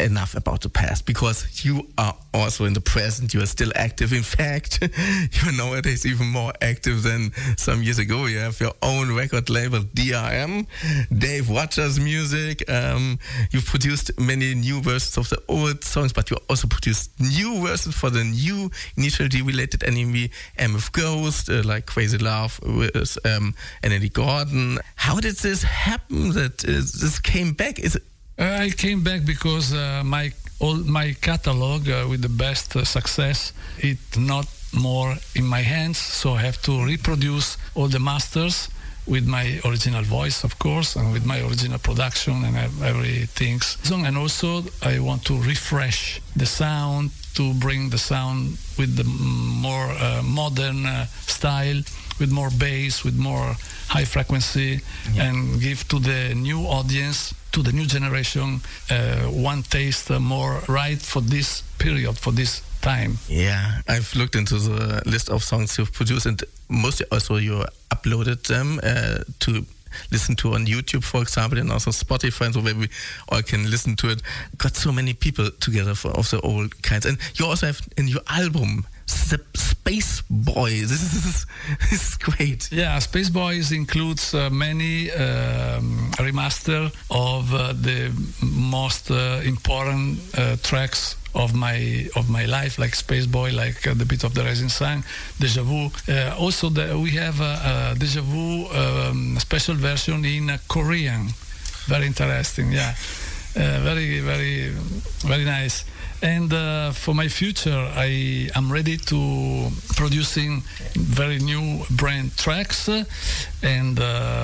enough about the past, because you are also in the present. You are still active. In fact, you're nowadays even more active than some years ago. You have your own record label, DRM, Dave Watcher's Music. You've produced many new versions of the old songs, but you also produced new versions for the new initially related anime, MF Ghost, like Crazy Love with Andy Gordon. How did this happen that this came back? I came back because my catalog with the best success, it's not more in my hands, so I have to reproduce all the masters with my original voice, of course, and with my original production and everything. And also I want to refresh the sound, to bring the sound with the more modern style, with more bass, with more high frequency, and give to the new audience, to the new generation, one taste more right for this period, for this time. Yeah, I've looked into the list of songs you've produced, and mostly also you uploaded them to listen to on YouTube, for example, and also Spotify, so where we all can listen to it. Got so many people together of the old kinds. And you also have in your album Space Boy. This is great. Yeah, Space Boys includes many remaster of the most important tracks of my life, like Space Boy, like The Beat of the Rising Sun, Deja Vu. Also, we have a Deja Vu special version in Korean. Very interesting, yeah. Very, very, very nice. And for my future, I am ready to producing very new brand tracks, and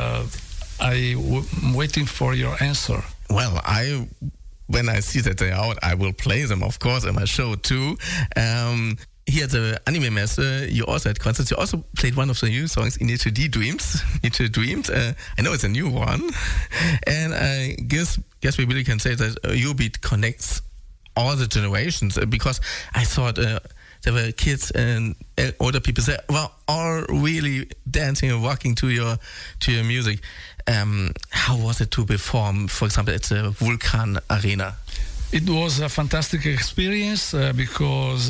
I'm waiting for your answer. Well, when I see that they're out, I will play them, of course, in my show too. Here at the Anime Messe, you also had concerts. You also played one of the new songs, Initial Dreams. I know it's a new one, and I guess we really can say that U-Beat connects all the generations, because I thought there were kids and older people that were all really dancing and rocking to your music. How was it to perform, for example, at the Vulcan Arena? It was a fantastic experience because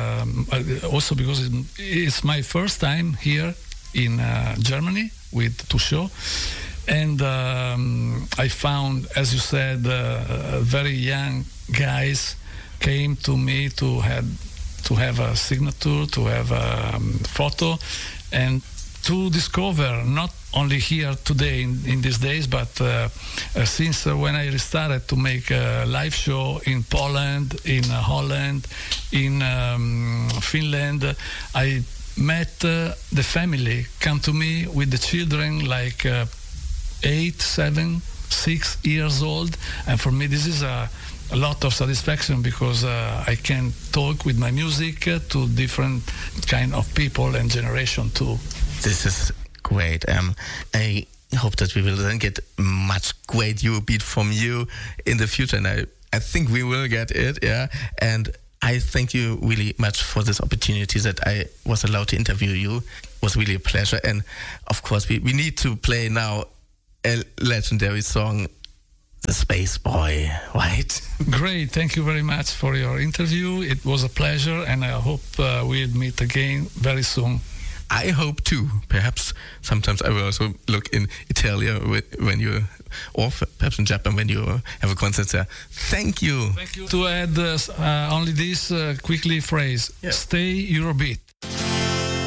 it's my first time here in Germany with Tusho. And I found, as you said, very young guys came to me to have a signature, to have a photo, and to discover not only here today in these days, but since when I started to make a live show in Poland, in Holland, in Finland, I met the family come to me with the children like 8, 7, 6 years old, and for me this is a lot of satisfaction, because I can talk with my music to different kind of people and generation too. This is great. I hope that we will then get much great U-Beat from you in the future, and I think we will get it, yeah. And I thank you really much for this opportunity that I was allowed to interview you. It was really a pleasure, and of course we need to play now a legendary song, The Space Boy, right? Great, thank you very much for your interview. It was a pleasure, and I hope we'll meet again very soon. I hope too. Perhaps sometimes I will also look in Italia when you, or perhaps in Japan when you have a concert there. Thank you. Thank you. To add only this quickly phrase, Stay Eurobeat.